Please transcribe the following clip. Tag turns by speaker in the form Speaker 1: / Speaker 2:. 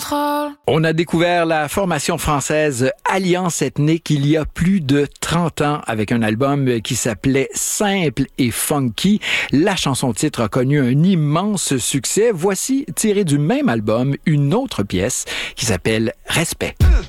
Speaker 1: contrôle.
Speaker 2: On a découvert la formation française Alliance Ethnique il y a plus de 30 ans avec un album qui s'appelait Simple et Funky. La chanson-titre a connu un immense succès. Voici, tiré du même album, une autre pièce qui s'appelle Respect.